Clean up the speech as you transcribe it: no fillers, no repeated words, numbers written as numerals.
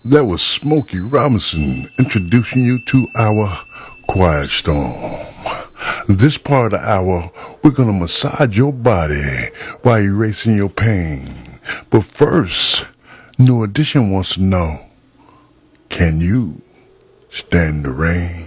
That was Smokey Robinson introducing you to our Quiet Storm. This part of the hour, we're gonna massage your body while erasing your pain. But first, New Edition wants to know, can you stand the rain?